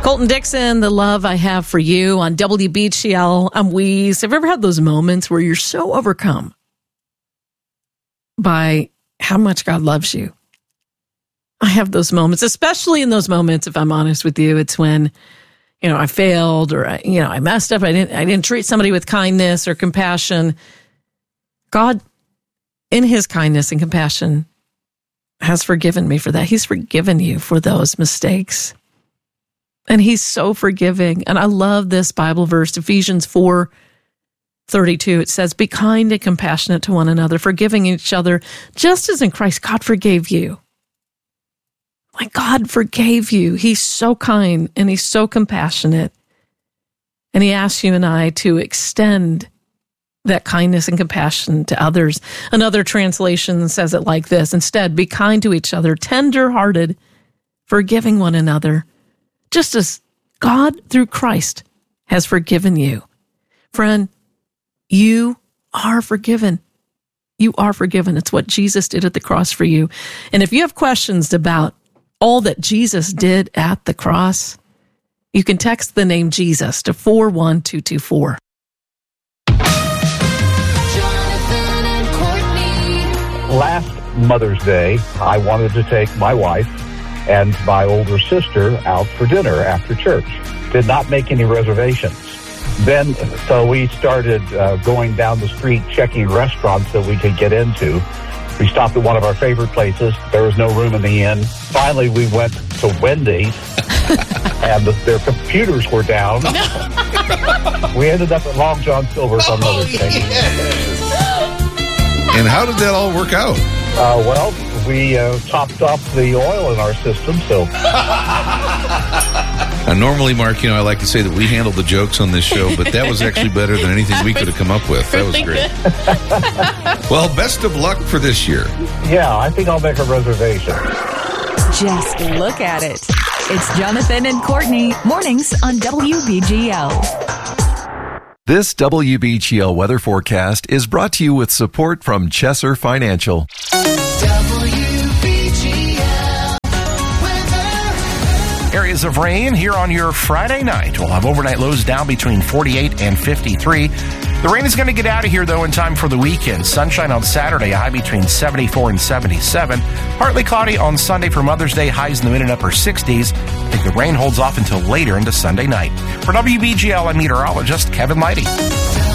Colton Dixon, The Love I Have for You on WBGL. I'm Weeze. Have you ever had those moments where you're so overcome by how much God loves you? I have those moments, especially in those moments, if I'm honest with you. It's when, I failed or, I messed up. I didn't treat somebody with kindness or compassion. God, in his kindness and compassion, has forgiven me for that. He's forgiven you for those mistakes. And he's so forgiving. And I love this Bible verse, Ephesians 4:32. It says, be kind and compassionate to one another, forgiving each other, just as in Christ God forgave you. Like God forgave you. He's so kind and he's so compassionate. And he asks you and I to extend that kindness and compassion to others. Another translation says it like this. Instead, be kind to each other, tender-hearted, forgiving one another, just as God, through Christ, has forgiven you. Friend, you are forgiven. You are forgiven. It's what Jesus did at the cross for you. And if you have questions about all that Jesus did at the cross, you can text the name Jesus to 41224. Last Mother's Day, I wanted to take my wife and my older sister out for dinner after church. Did not make any reservations. So we started going down the street checking restaurants that we could get into. We stopped at one of our favorite places. There was no room in the inn. Finally, we went to Wendy's, and their computers were down. We ended up at Long John Silver's on Mother's Day. And how did that all work out? Well, we topped off the oil in our system, so... Normally, Mark, I like to say that we handle the jokes on this show, but that was actually better than anything we could have come up with. That was great. Well, best of luck for this year. Yeah, I think I'll make a reservation. Just look at it. It's Jonathan and Courtney, mornings on WBGL. This WBGL weather forecast is brought to you with support from Chesser Financial. Areas of rain here on your Friday night. We'll have overnight lows down between 48 and 53. The rain is going to get out of here, though, in time for the weekend. Sunshine on Saturday, a high between 74 and 77. Partly cloudy on Sunday for Mother's Day, highs in the mid and upper 60s. I think the rain holds off until later into Sunday night. For WBGL, I'm meteorologist Kevin Lighty.